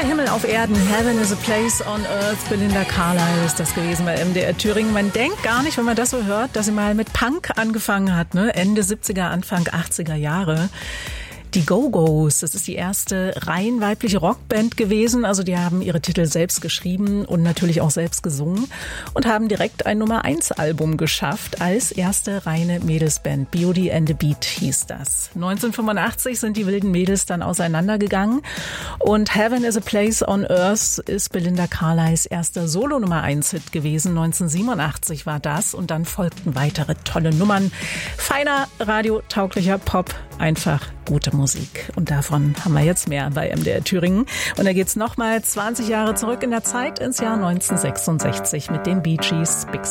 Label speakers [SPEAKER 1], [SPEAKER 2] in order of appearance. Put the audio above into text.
[SPEAKER 1] Himmel auf Erden, Heaven is a place on earth. Belinda Carlisle ist das gewesen bei MDR Thüringen. Man denkt gar nicht, wenn man das so hört, dass sie mal mit Punk angefangen hat, ne? Ende 70er, Anfang 80er Jahre. Die Go-Go's, das ist die erste rein weibliche Rockband gewesen. Also die haben ihre Titel selbst geschrieben und natürlich auch selbst gesungen und haben direkt ein Nummer-1-Album geschafft als erste reine Mädelsband. Beauty and the Beat hieß das. 1985 sind die wilden Mädels dann auseinandergegangen und Heaven is a Place on Earth ist Belinda Carlisles erster Solo-Nummer-1-Hit gewesen. 1987 war das und dann folgten weitere tolle Nummern. Feiner, radiotauglicher Pop, einfach gute Musik. Und davon haben wir jetzt mehr bei MDR Thüringen. Und da geht's nochmal 20 Jahre zurück in der Zeit ins Jahr 1966 mit den Bee Gees. Big